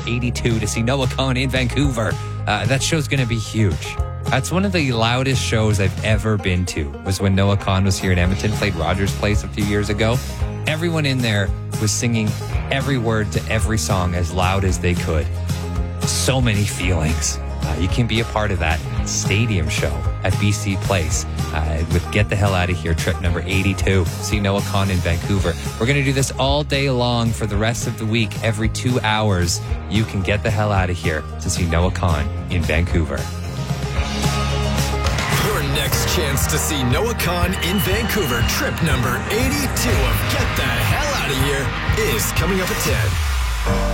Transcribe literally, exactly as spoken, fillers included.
eighty-two to see Noah Kahan in Vancouver. Uh, that show's going to be huge. That's one of the loudest shows I've ever been to, was when Noah Kahan was here in Edmonton, played Rogers Place a few years ago. Everyone in there was singing every word to every song as loud as they could. So many feelings. Uh, you can be a part of that stadium show at B C Place uh, with Get the Hell Out of Here, trip number eighty-two. See Noah Kahan in Vancouver. We're going to do this all day long for the rest of the week. Every two hours, you can get the hell out of here to see Noah Kahan in Vancouver. Your next chance to see Noah Kahan in Vancouver, trip number eighty-two of Get the Hell Out of Here, is coming up at ten.